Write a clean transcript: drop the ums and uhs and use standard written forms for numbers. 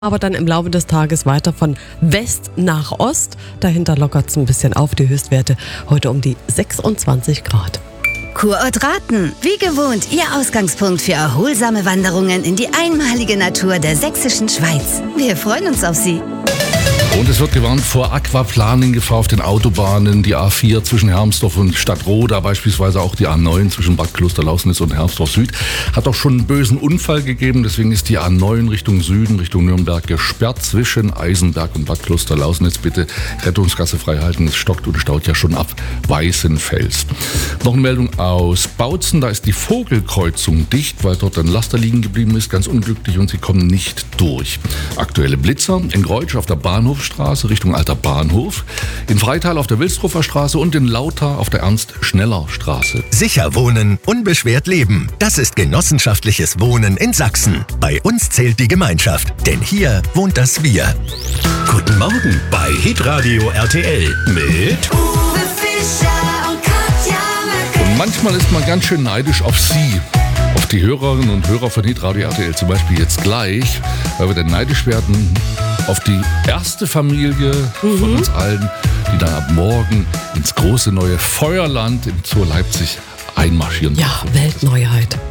Aber dann im Laufe des Tages weiter von West nach Ost. Dahinter lockert es ein bisschen auf, die Höchstwerte heute um die 26 Grad. Kurort Raten, wie gewohnt, Ihr Ausgangspunkt für erholsame Wanderungen in die einmalige Natur der sächsischen Schweiz. Wir freuen uns auf Sie. Und es wird gewarnt vor Aquaplaning-Gefahr auf den Autobahnen, die A4 zwischen Hermsdorf und Stadtroda, beispielsweise auch die A9 zwischen Bad Klosterlausnitz und Hermsdorf Süd. Hat auch schon einen bösen Unfall gegeben, deswegen ist die A9 Richtung Süden, Richtung Nürnberg gesperrt zwischen Eisenberg und Bad Klosterlausnitz. Bitte Rettungsgasse frei halten, es stockt und staut ja schon ab Weißenfels. Noch eine Meldung aus Bautzen, da ist die Vogelkreuzung dicht, weil dort ein Laster liegen geblieben ist, ganz unglücklich und sie kommen nicht durch. Aktuelle Blitzer in Greutsch auf der Bahnhofstraße Richtung Alter Bahnhof, in Freital auf der Wilsdruffer Straße und in Lauter auf der Ernst-Schneller-Straße. Sicher wohnen, unbeschwert leben. Das ist genossenschaftliches Wohnen in Sachsen. Bei uns zählt die Gemeinschaft, denn hier wohnt das Wir. Guten Morgen bei Hitradio RTL mit Uwe Fischer und Katja Möcke. Und manchmal ist man ganz schön neidisch auf Sie. Auf die Hörerinnen und Hörer von Hitradio RTL zum Beispiel jetzt gleich, weil wir dann neidisch werden auf die erste Familie von uns allen, die dann ab morgen ins große neue Feuerland im Zoo Leipzig einmarschieren. Ja, Weltneuheit.